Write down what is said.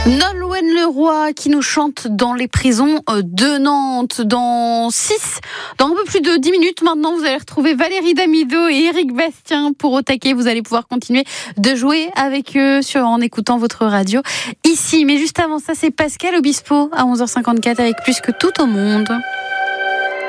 Nolwenn Leroy qui nous chante dans les prisons de Nantes. Dans un peu plus de 10 minutes maintenant, vous allez retrouver Valérie Damido et Éric Bastien pour Au Taquet. Vous allez pouvoir continuer de jouer avec eux en écoutant votre radio ici. Mais juste avant ça, c'est Pascal Obispo à 11h54 avec Plus que tout au monde.